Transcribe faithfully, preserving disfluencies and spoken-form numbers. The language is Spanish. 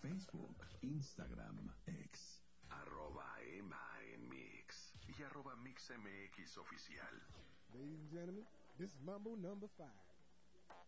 Facebook, Instagram, X. Arroba Emma en Mix y arroba MixMX oficial. Ladies and gentlemen, this is Mambo number five.